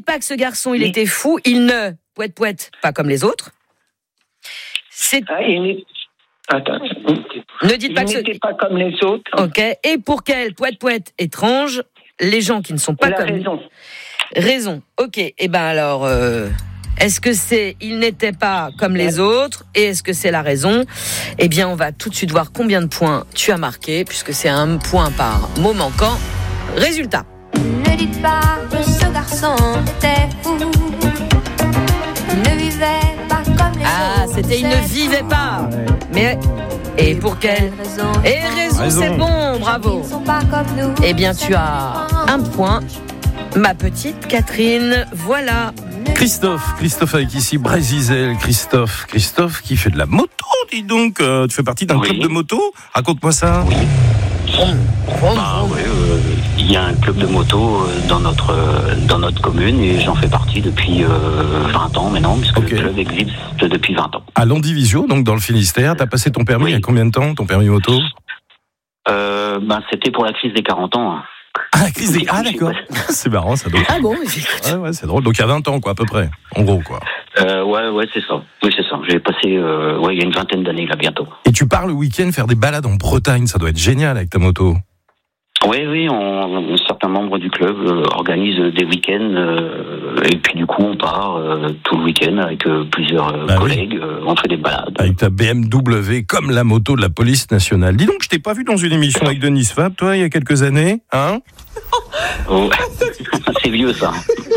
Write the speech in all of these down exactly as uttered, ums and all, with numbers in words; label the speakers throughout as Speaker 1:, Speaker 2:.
Speaker 1: pas que ce garçon, il oui. était fou. Il ne pouette pouette pas comme les autres. C'est...
Speaker 2: Ah, il n'est... Attends.
Speaker 1: Ne dites
Speaker 2: il
Speaker 1: pas que
Speaker 2: n'était
Speaker 1: ce...
Speaker 2: pas comme les autres.
Speaker 1: Ok. Et pour quelle pouette pouette étrange, les gens qui ne sont pas
Speaker 2: il
Speaker 1: comme...
Speaker 2: a raison.
Speaker 1: Raison. Ok. Et eh ben alors... Euh... Est-ce que c'est « il n'était pas comme les autres » et est-ce que c'est la raison ? Eh bien, on va tout de suite voir combien de points tu as marqué, puisque c'est un point par mot manquant. Résultat.
Speaker 3: Ne dites pas que ce garçon était fou. Il ne vivait pas comme les
Speaker 1: ah,
Speaker 3: autres.
Speaker 1: Ah, c'était « il ne vivait pas ». Mais... Et pour quelle raison ? Et raison, raison, c'est bon, bravo. Eh bien, tu as un point. Ma petite Catherine, voilà.
Speaker 4: Christophe, Christophe avec ici Brézizel, Christophe, Christophe qui fait de la moto, dis donc, euh, tu fais partie d'un oui. club de moto, raconte-moi ça.
Speaker 5: Oui. Bah, oui, euh, il y a un club de moto dans notre euh, dans notre commune et j'en fais partie depuis euh, vingt ans maintenant, puisque okay. le club existe depuis vingt ans.
Speaker 4: À Landivisio, donc dans le Finistère, t'as passé ton permis oui. il y a combien de temps, ton permis moto ?
Speaker 5: euh, ben, c'était pour la crise des quarante ans. Hein.
Speaker 4: Ah, la crise des... Ah, d'accord. C'est marrant, ça doit...
Speaker 1: Ah bon,
Speaker 4: ouais, ouais, c'est drôle. Donc, il y a vingt ans, quoi, à peu près. En gros, quoi.
Speaker 5: Euh, ouais, ouais, c'est ça. Oui, c'est ça. J'ai passé, euh, ouais, il y a une vingtaine d'années, là, bientôt.
Speaker 4: Et tu pars le week-end faire des balades en Bretagne. Ça doit être génial avec ta moto.
Speaker 5: Oui, oui, on, certains membres du club euh, organisent des week-ends euh, et puis du coup on part euh, tout le week-end avec euh, plusieurs euh, bah collègues, oui. euh, on fait des balades.
Speaker 4: Avec ta B M W comme la moto de la police nationale. Dis donc, je t'ai pas vu dans une émission avec Denis Fab, toi, il y a quelques années, hein ?
Speaker 5: Oh, c'est vieux ça.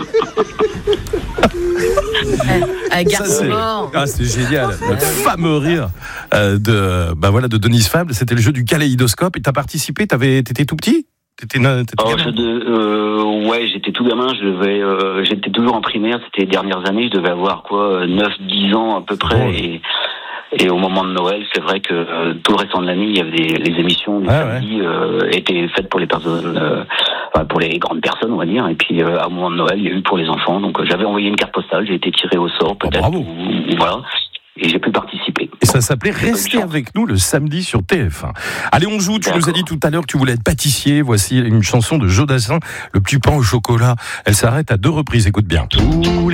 Speaker 1: Un garçon mort.
Speaker 4: Ah, c'est génial. Le fameux rire euh, de, bah voilà, de Denis Fab. C'était le jeu du kaléidoscope. Et t'as participé. T'avais, t'étais tout petit. T'étais, t'étais
Speaker 5: oh, je de, euh, ouais, j'étais tout gamin. Je devais, euh, j'étais toujours en primaire. C'était les dernières années. Je devais avoir quoi, neuf, dix ans à peu près. Oh. Et, et au moment de Noël, c'est vrai que euh, tout le restant de l'année, il y avait des, les émissions du ah, samedi ouais. euh, étaient faites pour les personnes. Euh, pour les grandes personnes, on va dire. Et puis, euh, à un moment de Noël, il y a eu pour les enfants. Donc, euh, j'avais envoyé une carte postale, j'ai été tiré au sort, peut-être.
Speaker 4: Oh, bravo.
Speaker 5: Ou, ou, voilà. Et j'ai pu participer.
Speaker 4: Et ça s'appelait Restez avec nous le samedi sur T F un. Allez, on joue. Tu D'accord. nous as dit tout à l'heure que tu voulais être pâtissier. Voici une chanson de Jodassin, Le petit pain au chocolat. Elle s'arrête à deux reprises. Écoute bien. Tous